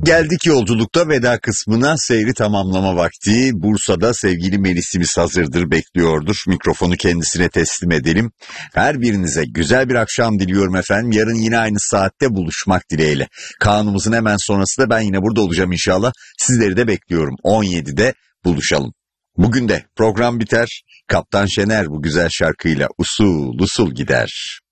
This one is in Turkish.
Geldik yolculukta veda kısmına, seyri tamamlama vakti. Bursa'da sevgili Melis'imiz hazırdır, bekliyordur. Mikrofonu kendisine teslim edelim. Her birinize güzel bir akşam diliyorum efendim. Yarın yine aynı saatte buluşmak dileğiyle. Kaan'ımızın hemen sonrası da ben yine burada olacağım inşallah. Sizleri de bekliyorum. 17'de buluşalım. Bugün de program biter. Kaptan Şener bu güzel şarkıyla usul usul gider.